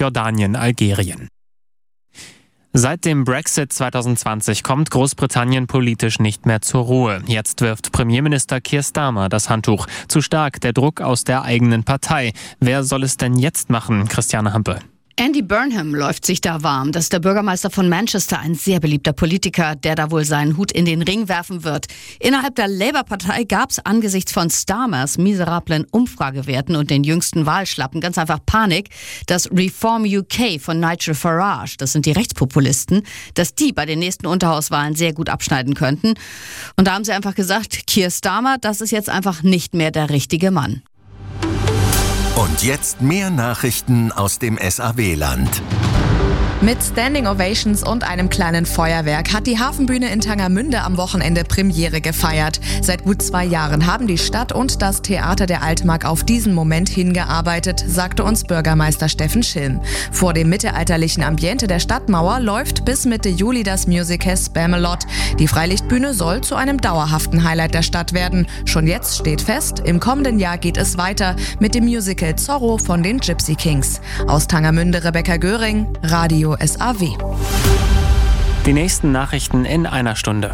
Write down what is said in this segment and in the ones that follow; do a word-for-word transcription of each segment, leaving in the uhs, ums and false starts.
Jordanien, Algerien. Seit dem Brexit zwanzig zwanzig kommt Großbritannien politisch nicht mehr zur Ruhe. Jetzt wirft Premierminister Keir Starmer das Handtuch. Zu stark der Druck aus der eigenen Partei. Wer soll es denn jetzt machen? Christiane Hampe. Andy Burnham läuft sich da warm. Das ist der Bürgermeister von Manchester, ein sehr beliebter Politiker, der da wohl seinen Hut in den Ring werfen wird. Innerhalb der Labour-Partei gab es angesichts von Starmers miserablen Umfragewerten und den jüngsten Wahlschlappen ganz einfach Panik, dass Reform U K von Nigel Farage, das sind die Rechtspopulisten, dass die bei den nächsten Unterhauswahlen sehr gut abschneiden könnten. Und da haben sie einfach gesagt, Keir Starmer, das ist jetzt einfach nicht mehr der richtige Mann. Und jetzt mehr Nachrichten aus dem S A W-Land. Mit Standing Ovations und einem kleinen Feuerwerk hat die Hafenbühne in Tangermünde am Wochenende Premiere gefeiert. Seit gut zwei Jahren haben die Stadt und das Theater der Altmark auf diesen Moment hingearbeitet, sagte uns Bürgermeister Steffen Schilm. Vor dem mittelalterlichen Ambiente der Stadtmauer läuft bis Mitte Juli das Musical Spamalot. Die Freilichtbühne soll zu einem dauerhaften Highlight der Stadt werden. Schon jetzt steht fest, im kommenden Jahr geht es weiter mit dem Musical Zorro von den Gypsy Kings. Aus Tangermünde Rebecca Göring, Radio S A W. Die nächsten Nachrichten in einer Stunde.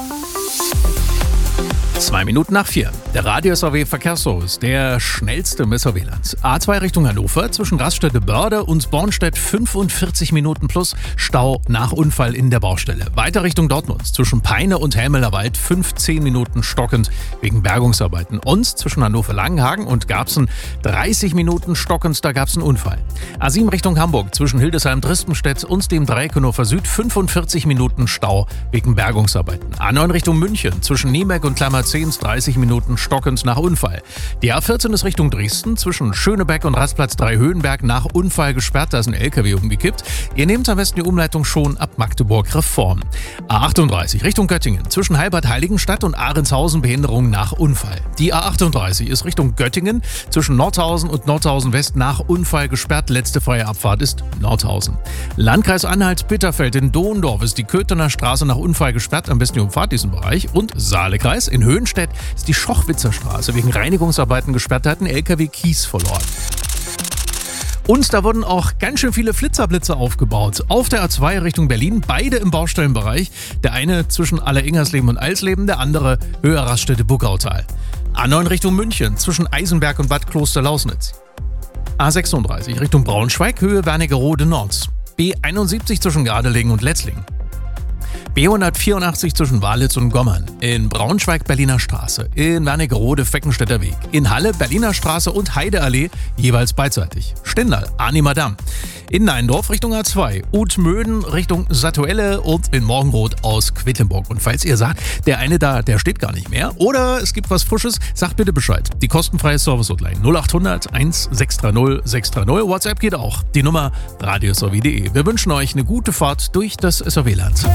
Zwei Minuten nach vier. Der Radio S A W Verkehrsservice, der schnellste im S A W-Land. A zwei Richtung Hannover, zwischen Raststätte-Börde und Bornstedt fünfundvierzig Minuten plus Stau nach Unfall in der Baustelle. Weiter Richtung Dortmund, zwischen Peine und Helmelerwald fünfzehn Minuten stockend wegen Bergungsarbeiten. Und zwischen Hannover-Langenhagen und Garbsen dreißig Minuten stockend, da gab es einen Unfall. A sieben Richtung Hamburg, zwischen Hildesheim-Drispenstedt und dem Dreieck Hannover Süd fünfundvierzig Minuten Stau wegen Bergungsarbeiten. A neun Richtung München, zwischen Niemek und Klammerzehn dreißig Minuten stockend nach Unfall. Die A vierzehn ist Richtung Dresden, zwischen Schönebeck und Rastplatz drei Höhenberg nach Unfall gesperrt, da ist ein L K W umgekippt. Ihr nehmt am besten die Umleitung schon ab Magdeburg-Reform. A achtunddreißig Richtung Göttingen, zwischen Heilbad-Heiligenstadt und Ahrenshausen Behinderung nach Unfall. Die A achtunddreißig ist Richtung Göttingen, zwischen Nordhausen und Nordhausen West nach Unfall gesperrt. Letzte freie Abfahrt ist Nordhausen. Landkreis Anhalt-Bitterfeld in Dohndorf ist die Köthener Straße nach Unfall gesperrt, am besten die Umfahrt diesen Bereich. Und Saalekreis in Höhenstedt ist die Schochwitzer Straße wegen Reinigungsarbeiten gesperrt, da hat ein L K W Kies verloren. Und da wurden auch ganz schön viele Flitzerblitze aufgebaut. Auf der A zwei Richtung Berlin, beide im Baustellenbereich. Der eine zwischen Aller-Ingersleben und Alsleben, der andere Höher Raststätte Buckautal. A neun Richtung München, zwischen Eisenberg und Bad Kloster-Lausnitz. A sechsunddreißig Richtung Braunschweig, Höhe Wernigerode Nord. B einundsiebzig zwischen Gardelegen und Letzlingen. B hundertvierundachtzig zwischen Walitz und Gommern. In Braunschweig Berliner Straße. In Wernigerode Feckenstädter Weg. In Halle Berliner Straße und Heideallee jeweils beidseitig. Stendal Arnimadam. In Neindorf Richtung A zwei. Utmöden Richtung Satuelle und in Morgenroth aus Quedlinburg. Und falls ihr sagt, der eine da, der steht gar nicht mehr oder es gibt was Frisches, sagt bitte Bescheid. Die kostenfreie Service-Hotline null achthundert eins sechs drei null sechs drei null. WhatsApp geht auch. Die Nummer radio s a w punkt de. Wir wünschen euch eine gute Fahrt durch das S A W-Land.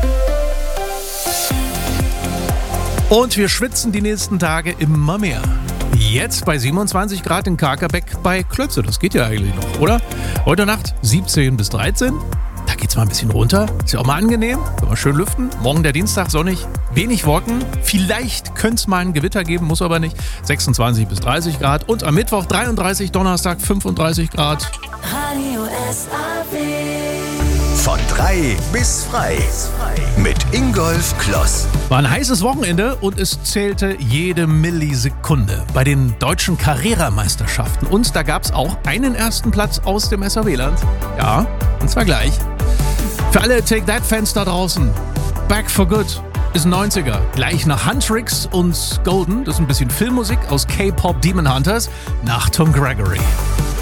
Und wir schwitzen die nächsten Tage immer mehr. Jetzt bei siebenundzwanzig Grad in Kakerbeck bei Klötze. Das geht ja eigentlich noch, oder? Heute Nacht siebzehn bis dreizehn. Da geht's mal ein bisschen runter. Ist ja auch mal angenehm. Kann man schön lüften. Morgen der Dienstag sonnig. Wenig Wolken. Vielleicht könnte es mal ein Gewitter geben, muss aber nicht. sechsundzwanzig bis dreißig Grad. Und am Mittwoch dreiunddreißig, Donnerstag fünfunddreißig Grad. Radio S A W. Von drei bis frei. Mit Ingolf Kloss. War ein heißes Wochenende und es zählte jede Millisekunde bei den deutschen Carrera-Meisterschaften. Und da gab es auch einen ersten Platz aus dem S A W-Land. Ja, und zwar gleich. Für alle Take That-Fans da draußen, Back for Good ist neunziger. Gleich nach Huntrix und Golden, das ist ein bisschen Filmmusik aus K-Pop Demon Hunters, nach Tom Gregory.